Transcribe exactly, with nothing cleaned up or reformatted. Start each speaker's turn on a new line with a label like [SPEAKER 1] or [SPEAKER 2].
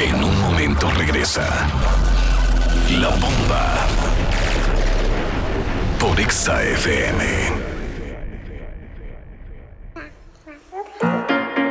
[SPEAKER 1] En un momento regresa La Bomba por Exa F M.